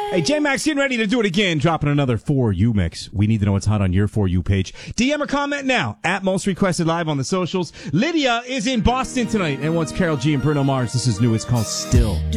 Hey, J-Max getting ready to do it again, dropping another For You mix. We need to know what's hot on your For You page. DM or comment now at Most Requested Live on the socials. Lydia is in Boston tonight and wants Karol G and Bruno Mars. This is new. It's called Still.